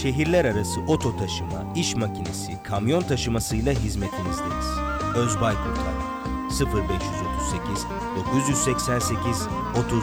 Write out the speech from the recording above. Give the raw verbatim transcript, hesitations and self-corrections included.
şehirler arası oto taşıma, iş makinesi, kamyon taşımasıyla hizmetinizdeyiz. Özbay Kurtar sıfır beş otuz sekiz dokuz seksen sekiz otuz